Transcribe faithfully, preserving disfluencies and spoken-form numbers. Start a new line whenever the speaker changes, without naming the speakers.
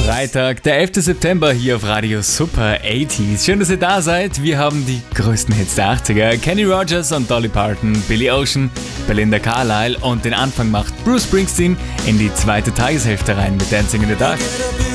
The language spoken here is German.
Freitag, der elfte September hier auf Radio Super achtziger. Schön, dass ihr da seid. Wir haben die größten Hits der achtziger. Kenny Rogers und Dolly Parton, Billy Ocean, Belinda Carlisle und den Anfang macht Bruce Springsteen in die zweite Tageshälfte rein mit Dancing in the Dark.